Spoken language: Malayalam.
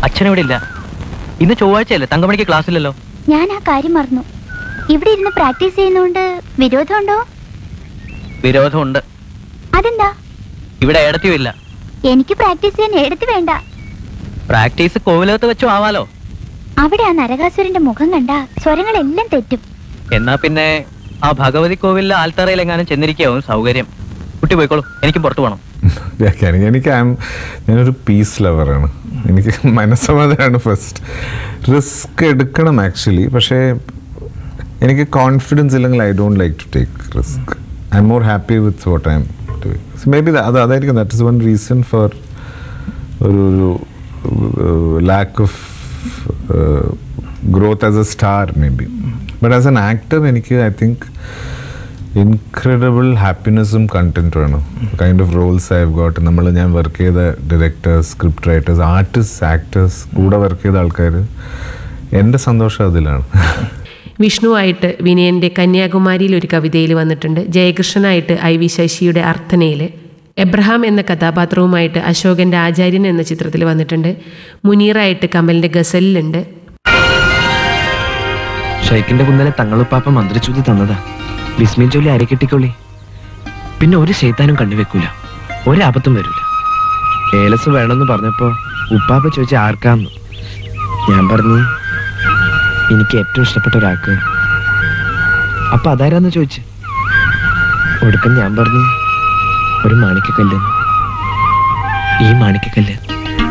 അച്ഛനെവിടെ ഇല്ല. ഇന്ന് ചൊവ്വാഴ്ചയല്ലേ, തങ്കമണിക്ക് ക്ലാസ് ഇല്ലല്ലോ. ഞാൻ ആ കാര്യം മറന്നു. ഇവിടെ ഇരുന്ന് പ്രാക്ടീസ് ചെയ്യുന്നോണ്ട് വിരോധമുണ്ടോ? വിരോധമുണ്ട്. അതെന്താ? ഇവിടെ ഏടത്തിയും ഇല്ല. എനിക്ക് പ്രാക്ടീസ് ചെയ്യാൻ ഏടത്തി വേണ്ട. പ്രാക്ടീസ് കോവിലകത്ത് വെച്ചോ ആവാലോ. അവിടെ ആ നരകാസുരന്റെ മുഖം കണ്ട സ്വരങ്ങളെല്ലാം തെറ്റും. എന്നാ പിന്നെ ആ ഭഗവതി കോവിലിലെ ആൽത്തറയിൽ എങ്ങാനും ചെന്നിരിക്കാവും സൗകര്യം. കുട്ടി പോയിക്കോളൂ, എനിക്ക് പുറത്തു പോകണം. ഞാനൊരു പീസ് ലവറാണ്. എനിക്ക് മനസ്സമാധാനമാണ് ഫസ്റ്റ്. റിസ്ക് എടുക്കണം ആക്ച്വലി, പക്ഷേ എനിക്ക് കോൺഫിഡൻസ് ഇല്ലെങ്കിൽ I don't like to take risk. I am more happy with what I am doing. May be അതായിരിക്കും that is one reason for ഒരു lack of growth as a star maybe. But as an actor, I think incredible happinessum content ആണ്. Kind of roles I have got. ഞാൻ വർക്ക് ചെയ്ത directors, script writers, artist, actors, കൂടെ വർക്ക് ചെയ്ത ആൾക്കാർ, എൻ്റെ സന്തോഷം അതിലാണ്. വിഷ്ണുവായിട്ട് വിനയൻ്റെ കന്യാകുമാരിയിൽ ഒരു കവിതയിൽ വന്നിട്ടുണ്ട്. ജയകൃഷ്ണനായിട്ട് IV ശശിയുടെ അർത്ഥനയിൽ, എബ്രഹാം എന്ന കഥാപാത്രവുമായിട്ട് അശോകൻ്റെ ആചാര്യൻ എന്ന ചിത്രത്തിൽ വന്നിട്ടുണ്ട്. മുനീറായിട്ട് കമലിൻ്റെ ഗസലിലുണ്ട്. ഷൈക്കിന്റെ കുന്നലെ തങ്ങളുപ്പാപ്പ മന്ത്രിച്ചൂതി തന്നതാ. ബിസ്മി ജോലി അരക്കെട്ടിക്കൊള്ളി, പിന്നെ ഒരു ശൈത്താനും കണ്ടുവെക്കൂല, ഒരാപത്തും വരില്ല. ഏലസ് വേണമെന്ന് പറഞ്ഞപ്പോ ഉപ്പാപ്പ ചോദിച്ച ആർക്കാന്ന്. ഞാൻ പറഞ്ഞു എനിക്ക് ഏറ്റവും ഇഷ്ടപ്പെട്ട ഒരാൾക്ക്. അപ്പൊ അതാരാന്ന് ചോദിച്ചു. ഒടുക്കം ഞാൻ പറഞ്ഞു ഒരു മാണിക്കക്കല്ല്. ഈ മാണിക്കക്കല്ല്